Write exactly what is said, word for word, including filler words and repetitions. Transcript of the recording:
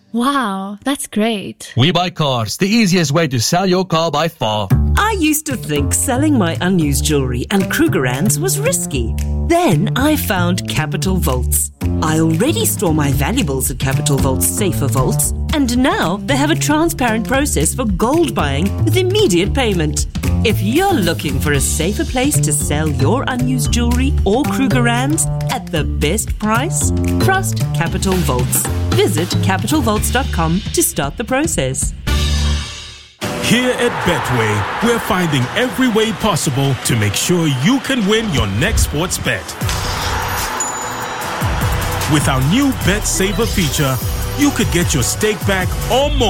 Wow, that's great. We Buy Cars, the easiest way to sell your car by far. I used to think selling my unused jewelry and Krugerrands was risky. Then I found Capital Vaults. I already store my valuables at Capital Vault's safer vaults, and now they have a transparent process for gold buying with immediate payment. If you're looking for a safer place to sell your unused jewelry or Krugerrands at the best price, trust Capital Vaults. Visit capital vaults dot com to start the process. Here at Betway, we're finding every way possible to make sure you can win your next sports bet. With our new Bet Saver feature, you could get your stake back or more.